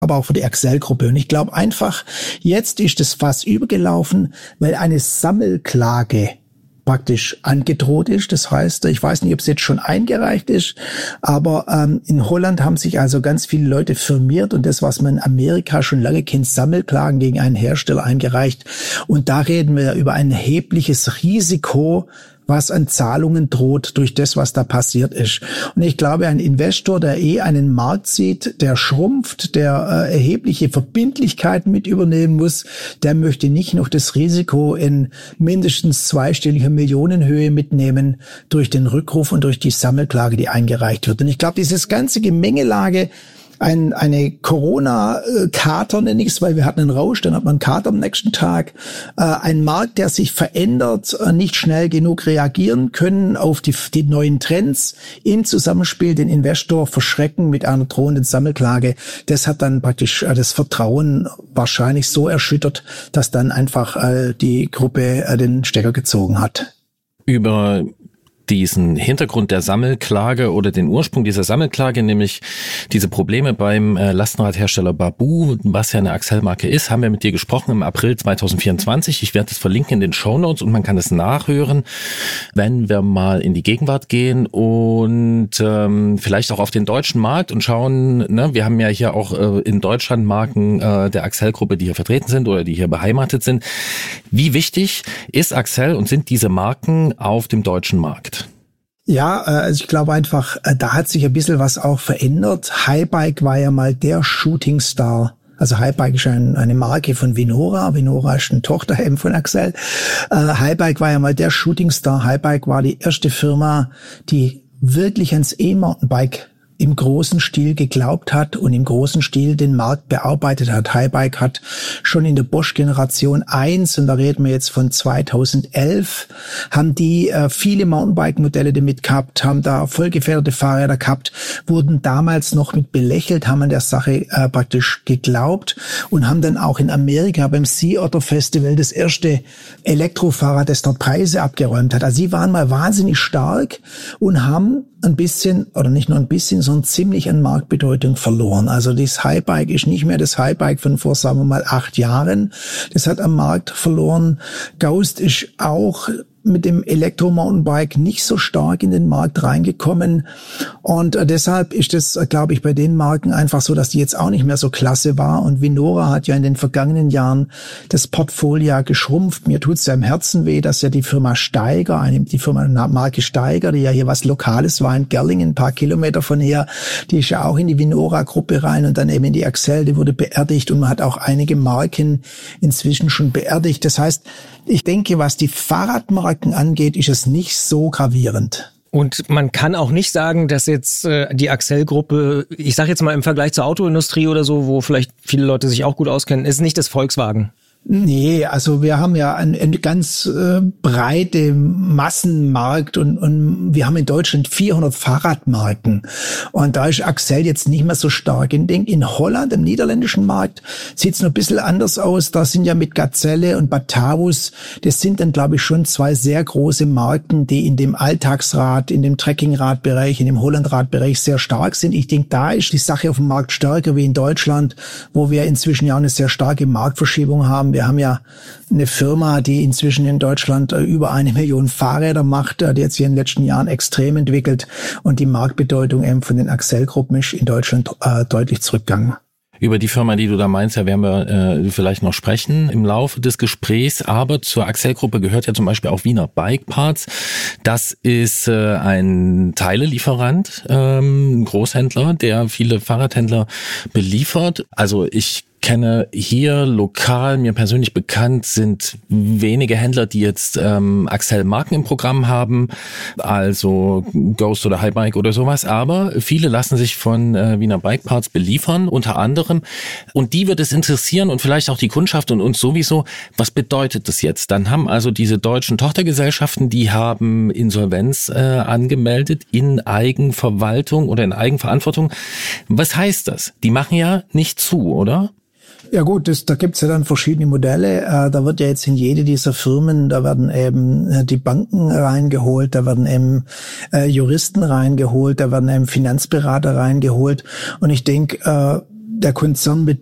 aber auch für die Accel-Gruppe. Und ich glaube einfach, jetzt ist das Fass übergelaufen, weil eine Sammelklage praktisch angedroht ist. Das heißt, ich weiß nicht, ob es jetzt schon eingereicht ist, aber in Holland haben sich also ganz viele Leute firmiert und das, was man in Amerika schon lange kennt, Sammelklagen gegen einen Hersteller eingereicht. Und da reden wir über ein erhebliches Risiko, was an Zahlungen droht durch das, was da passiert ist. Und ich glaube, ein Investor, der einen Markt sieht, der schrumpft, der erhebliche Verbindlichkeiten mit übernehmen muss, der möchte nicht noch das Risiko in mindestens zweistelliger Millionenhöhe mitnehmen durch den Rückruf und durch die Sammelklage, die eingereicht wird. Und ich glaube, dieses ganze Gemengelage, eine Corona-Kater nenne ich es, weil wir hatten einen Rausch, dann hat man einen Kater am nächsten Tag. Ein Markt, der sich verändert, nicht schnell genug reagieren können auf die neuen Trends, im Zusammenspiel den Investor verschrecken mit einer drohenden Sammelklage. Das hat dann praktisch das Vertrauen wahrscheinlich so erschüttert, dass dann einfach die Gruppe den Stecker gezogen hat. Über diesen Hintergrund der Sammelklage oder den Ursprung dieser Sammelklage, nämlich diese Probleme beim Lastenradhersteller Babboe, was ja eine Accel-Marke ist, haben wir mit dir gesprochen im April 2024. Ich werde das verlinken in den Shownotes und man kann es nachhören, wenn wir mal in die Gegenwart gehen und vielleicht auch auf den deutschen Markt und schauen, ne, wir haben ja hier auch in Deutschland Marken der Accel-Gruppe, die hier vertreten sind oder die hier beheimatet sind. Wie wichtig ist Accel und sind diese Marken auf dem deutschen Markt? Ja, also ich glaube einfach, da hat sich ein bisschen was auch verändert. Highbike war ja mal der Shootingstar. Also Highbike ist eine Marke von Vinora. Vinora ist eine Tochter eben von Accel. Highbike war ja mal der Shootingstar. Highbike war die erste Firma, die wirklich ans E-Mountainbike im großen Stil geglaubt hat und im großen Stil den Markt bearbeitet hat. Highbike hat schon in der Bosch Generation 1, und da reden wir jetzt von 2011, haben die viele Mountainbike-Modelle damit gehabt, haben da vollgefederte Fahrräder gehabt, wurden damals noch mit belächelt, haben an der Sache praktisch geglaubt und haben dann auch in Amerika beim Sea Otter Festival das erste Elektrofahrrad, das dort Preise abgeräumt hat. Also sie waren mal wahnsinnig stark und haben ein bisschen, oder nicht nur ein bisschen, sondern ziemlich an Marktbedeutung verloren. Also das Highbike ist nicht mehr das Highbike von vor, sagen wir mal, 8 Jahren. Das hat am Markt verloren. Ghost ist auch mit dem Elektro-Mountainbike nicht so stark in den Markt reingekommen. Und deshalb ist es, glaube ich, bei den Marken einfach so, dass die jetzt auch nicht mehr so klasse war. Und Vinora hat ja in den vergangenen Jahren das Portfolio geschrumpft. Mir tut's ja im Herzen weh, dass ja die Firma Steiger, die Firma Marke Steiger, die ja hier was Lokales war in Gerlingen, ein paar Kilometer von hier, die ist ja auch in die Vinora-Gruppe rein und dann eben in die Accel, die wurde beerdigt und man hat auch einige Marken inzwischen schon beerdigt. Das heißt, ich denke, was die Fahrradmarken angeht, ist es nicht so gravierend. Und man kann auch nicht sagen, dass jetzt die Accel-Gruppe, ich sage jetzt mal im Vergleich zur Autoindustrie oder so, wo vielleicht viele Leute sich auch gut auskennen, ist nicht das Volkswagen. Nee, also wir haben ja eine ganz breite Massenmarkt und wir haben in Deutschland 400 Fahrradmarken und da ist Accel jetzt nicht mehr so stark. Ich denke, in Holland, im niederländischen Markt, sieht's noch ein bisschen anders aus. Da sind ja mit Gazelle und Batavus, das sind dann, glaube ich, schon 2 sehr große Marken, die in dem Alltagsrad, in dem Trekkingradbereich, in dem Hollandradbereich sehr stark sind. Ich denke, da ist die Sache auf dem Markt stärker wie in Deutschland, wo wir inzwischen ja eine sehr starke Marktverschiebung haben. Wir haben ja eine Firma, die inzwischen in Deutschland über 1 Million Fahrräder macht, die hat sich in den letzten Jahren extrem entwickelt und die Marktbedeutung eben von den Accel-Gruppen ist in Deutschland deutlich zurückgegangen. Über die Firma, die du da meinst, ja, werden wir vielleicht noch sprechen im Laufe des Gesprächs. Aber zur Accel-Gruppe gehört ja zum Beispiel auch Wiener Bike Parts. Das ist ein Teilelieferant, ein Großhändler, der viele Fahrradhändler beliefert. Also ich kenne hier lokal, mir persönlich bekannt, sind wenige Händler, die jetzt Accel-Marken im Programm haben, also Ghost oder Highbike oder sowas, aber viele lassen sich von Wiener Bike Parts beliefern, unter anderem, und die wird es interessieren und vielleicht auch die Kundschaft und uns sowieso, was bedeutet das jetzt? Dann haben also diese deutschen Tochtergesellschaften, die haben Insolvenz angemeldet in Eigenverwaltung oder in Eigenverantwortung. Was heißt das? Die machen ja nicht zu, oder? Ja gut, da gibt's ja dann verschiedene Modelle. Da wird ja jetzt in jede dieser Firmen, da werden eben die Banken reingeholt, da werden eben Juristen reingeholt, da werden eben Finanzberater reingeholt. Und ich denke, der Konzern